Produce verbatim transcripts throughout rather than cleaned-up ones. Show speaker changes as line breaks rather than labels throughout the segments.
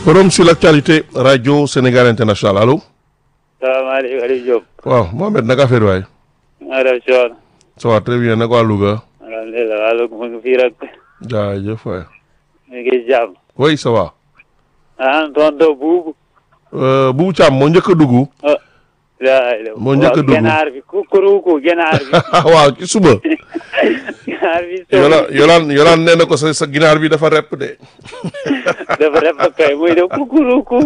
Forum sur l'actualité Radio Sénégal International allo.
salaamaaleykum Aliou Diop.
waaw Mohamed naka affaire waay.
maa def si woon.
ça va très bien naka waa Louga.
alhamdulilah waa Louga mu ngi fii rek.
jaajëf waay.
ñu ngi jàmm.
oui ça va.
ah tonton Boubou.
Boubou Thiam moo njëkk a dugg. moo njëkk a dugg
ganaar bi ku kuruuku ganaar bi.
waaw ci suba.
ganaar bi.
yolaan yolaan yolaan nee na ko sa sa ginaar bi dafa repp de.
dafa rep kay muy def ku kuruuku.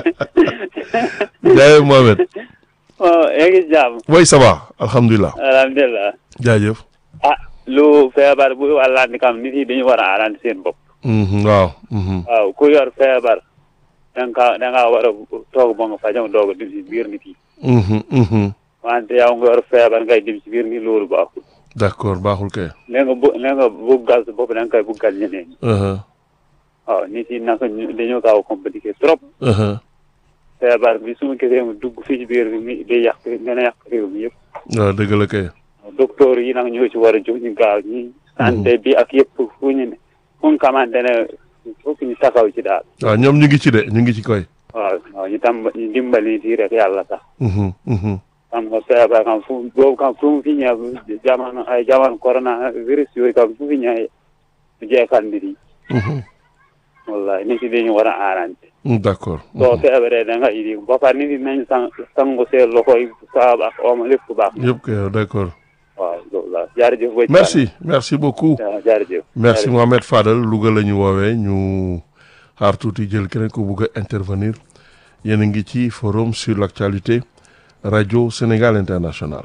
jaajëf Mohamed.
oh yaa ngi jàmm.
oui ça va alhamdulilah.
alhamdulilah.
jaajëf.
ah lu feebar bu wàllandi kam nit yi dañu war a arandi seen bopp.
waaw.
waaw ku yor feebar. da nga da ngaa war a toog ba nga fajam doog a dem si biir nit yi. wante yow nga yor feebar ngay dem si biir nit loolu baaxul.
d' accord baaxul kay.
nee nga bu nee nga buggal sa bopp da nga koy buggal ñeneen ñi. waaw nit yi naka dañoo gaaw a compliqué trop. feebar bi su ma gisee mu dugg fii ci biir bi mi day yàq gën a yàq réew mi yëpp.
waaw dëgg la kay.
docteur yi nag ñoo ci war a jóg ñu gaaw ñi santé bi ak yëpp fu ñu ne fu nga xamante ne foofu ñu taxaw ci daal.
waaw ñoom ñu ngi ci de ñu ngi ci koy.
waaw waaw ñu tam ñu dimbali fii rek yàlla sax. xam nga feebar kam fu boobu kam fu mu fi ñëw jamono ay jamono corona virus yooyu kam fu fi ñëwee mu jeexal mbir yi. wallahi nit yi dañu war a aarante.
d' accord.
soo feebaree da nga indi ba pare nit yi nañ sang sangu seen loxo yi saabu ak omo lépp bu baax.
yëpp kay d' accord.
waaw loolu la jërëjëf.
merci merci beaucoup.
jërëjëf.
merci Mohamed Fadel Louga la ñu woowee ñu xaar tuuti jël keneen ko bugg a intervenir yéen a ngi ci forum sur l' actualité Radio Sénégal International.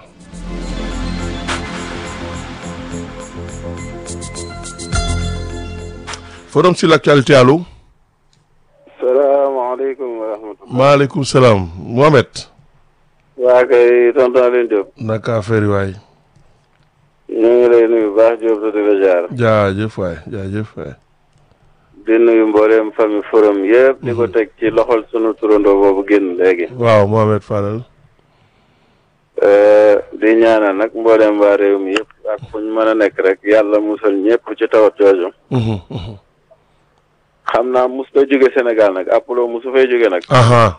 forum sur l' actualité allo.
salaamaaleykum wa rahmatulah.
maaleykum salaam Mohamed.
waa kay tonton Alioune Diop.
naka affaire yi waay.
ñu ngi lay nuyu baax Diop di la jaar.
jaajëf waay jaajëf waay.
di nuyu mbooleem famille forum yëpp. di ko teg ci loxol sunu turandoo boobu génn léegi.
waaw Mohamed Fadel.
di ñaanal nag mbooleem waa réew mi yëpp ak fu ñu mën a nekk rek yàlla musal ñëpp ci tawat jooju. xam naa mus da jóge Sénégal nag Apollo musu fay jóge nag.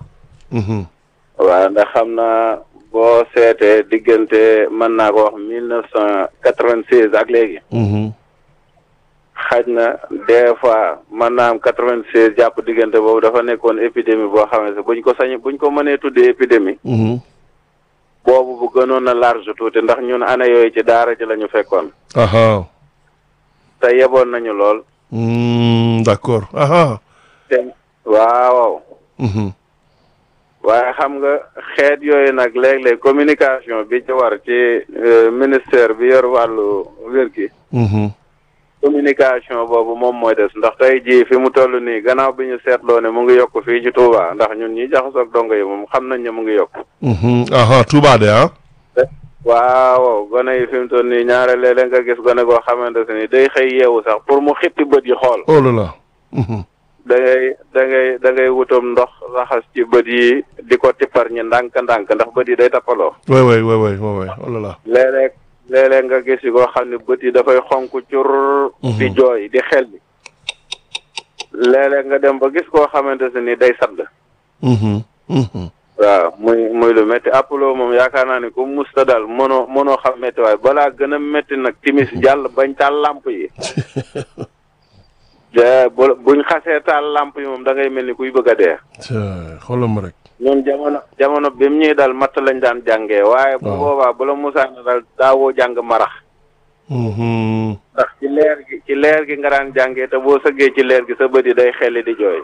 waaw ndax xam naa boo seetee diggante mën naa ko wax mille neuf cent quatre-vingt-seize ak léegi. xaj na des fois mën naa am quatre-vingt-seize jàpp diggante boobu dafa nekkoon épidémie boo xamante ne buñ ko sañ buñ ko mënee tuddee épidémie. boobu bu gënoon na large tuuti ndax ñun année yooyu ci daara ji la ñu fekkoon. te yeboon nañu lool.
d' accord.
te waaw. waaye xam nga xeet yooyu nag léeg-léeg communication bi ci war ci ministère bi yor wàllu wér gi. communication boobu moom mooy des ndax tey jii fi mu toll nii gannaaw bi ñu seetloo ne mu ngi yokk fii ci Touba ndax ñun ñi jaxasoo ak dongo yi moom xam nañ ne mu ngi yokk.
Touba de ah.
waaw gone yi fi mu toll nii ñaare léeg-léeg nga gis gone goo xamante ne day xëy yeewu sax pour mu xitti bët yi xool.
oh là là.
da ngay da ngay da ngay wutum ndox raxas ci bët yi di ko tippar ñi ndànk-ndànk ndax bët yi day tappaloo.
way way way way way oh là là.
léeg-léeg léeg-léeg nga gis yi koo xam ne bët yi dafay xonk cur. di jooy di xel bi. léeg-léeg nga dem ba gis koo xamante ne ni day sadd. waaw muy muy lu métti Apollo moom yaakaar naa ne ku musta daal mënoo mënoo xam métti waaye balaa gën a métti nag timis jàll bañ taal lamp yi. te bu buñ xasee taal lamp yi moom da ngay mel ni kuy bëgg a dee.
xoolal ma rek.
ñun jamono jamono bi mu ñuy dal matt lañ daan jàngee. waaye bu boobaa bu la musaana dal daawoo jàng marax. ndax ci leer gi ci leer gi nga daan jàngee te boo sëggee ci leer gi sa bët yi day xelli di jooy.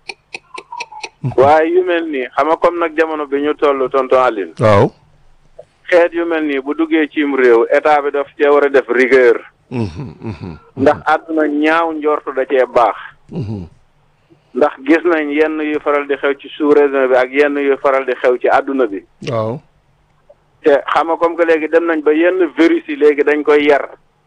waaye yu mel nii xam nga comme nag jamono bi ñu toll tonton Aline.
waaw.
xeet yu mel nii bu duggee cim réew état bi daf cee war a def rigueur. ndax àdduna ñaaw njortu da cee baax. ndax gis nañ yenn yu faral di xew ci sous-région bi ak yenn yu faral di xew ci àdduna bi.
waaw.
te xam nga comme que léegi dem nañ ba yenn virus yi léegi dañ koy yar.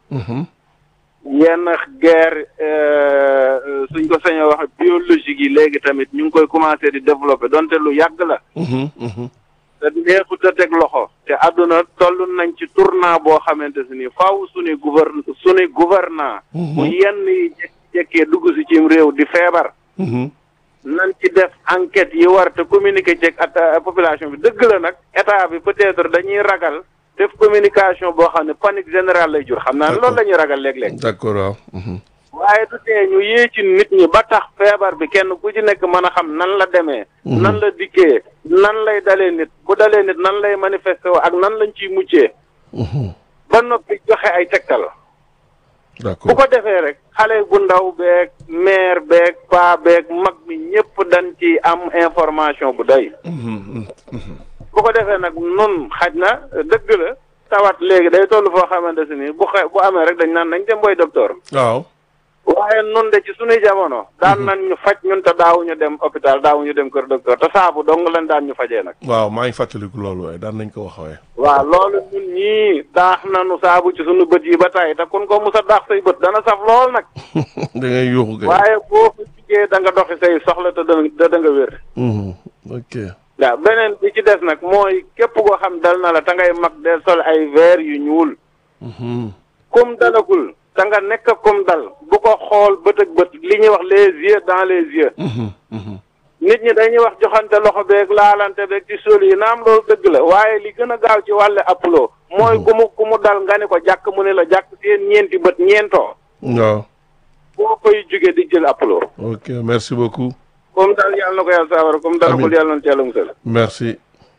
yenn guerre suñ ko sañoo wax biologique yi léegi tamit ñu ngi koy commencé di développer donte lu yàgg la. te neexut a teg loxo. te àdduna toll nañ ci tournant boo xamante si ni faaw suñu gouverne suñu gouvernant bu yenn yi jekkee dugg si cim réew di feebar. nan ci def enquête yi war te communiquer ci ak population bi dëgg la nag état bi peut-être dañuy ragal def communication boo xam ne panique générale lay jur xam naa ne loolu la ñuy ragal léeg-léeg.
d'accord waaw.
waaye du tee ñu yee ci nit ñi ba tax feebar bi kenn ku ci nekk mën a xam nan la demee. nan la dikkee nan lay dalee nit bu dalee nit nan lay manifesté woo ak nan lañ ciy muccee. ba noppi joxe ay tegtal.
d'accord
bu ko defee rek xale bu ndaw beeg maire beeg paa beeg mag mi ñëpp dañ ci am information bu doy. bu ko defee nag nun xaj na dëgg la tawat léegi day toll foo xamante si ni bu xe bu amee rek dañ naan nañ dem booy docteur.
waaw.
waaye nun de ci suñuy jamono. daan nañ ñu faj ñun te daawuñu dem hôpital daawuñu dem kër docteur te saabu dong lañ daan ñu fajee nag.
waaw maa ngi fàttaliku loolu waaye daan nañ ko wax waaye.
waaw loolu ñun ñii daax nañu saabu ci suñu bët yi ba tey te kun ko musa daax say bët dana saf lool nag.
da ngay yuuxu kay.
waaye boo fa jugee da nga doxi say soxla te da da nga wér.
ok.
waaw beneen bi ci des nag mooy képp koo xam dal na la te ngay mag del sol ay verre yu ñuul. kum dalagul. da nga nekk comme dal bu ko xool bët ak bët li ñuy wax les yeux dans les yeux. nit ñi dañuy wax joxante loxo beeg laalante beeg ci sol yi naam loolu dëgg la waaye li gën a gaaw ci wàlle applo mooy ku mu ku mu dal nga ne ko jàkk mu ne la jàkk seen ñeenti bët ñeentoo.
waaw.
boo koy jóge di jël applo.
ok merci beaucoup.
comme daal yàlla na ko yàlla saafara comme dalagul yàlla na ci yàlla musal.
merci.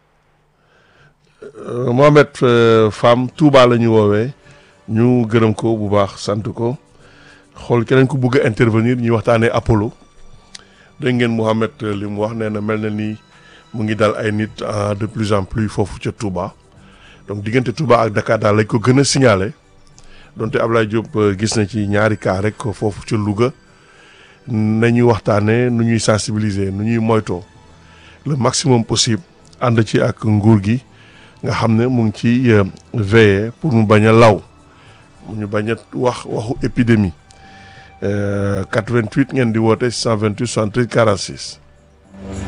Mohamed Fam Touba la ñu woowee. ñu gërëm ko bu baax sant ko xool keneen ku bëgg a intervenir ñuy waxtaanee Apollo dégg ngeen Mouhamed li mu wax nee na mel na ni mu ngi dal ay nit de plus en plus foofu ca Touba donc diggante Touba ak Dakar daal lañ ko gën a signalé donte Ablaye Diop gis na ci ñaari cas rek foofu ca Louga nañuy waxtaanee nu ñuy sensibiliser nu ñuy moytoo le maximum possible ànd ci ak nguur gi nga xam ne mu ngi ci veiller pour mu bañ a law. ñu bañ a wax waxu épidémie quatre-vingt-huit ngeen di woote six cent vingt-huit soixante-treize quarante-six